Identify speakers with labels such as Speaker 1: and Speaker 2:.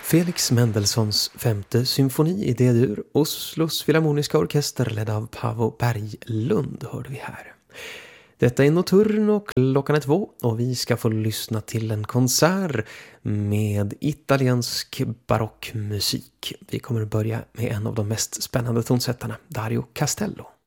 Speaker 1: Felix Mendelssohns femte symfoni i D-dur, Oslos Filharmoniska orkester ledd av Paavo Berglund hörde vi här. Detta är Nocturno och klockan är 2 och vi ska få lyssna till en konsert med italiensk barockmusik. Vi kommer att börja med en av de mest spännande tonsättarna, Dario Castello.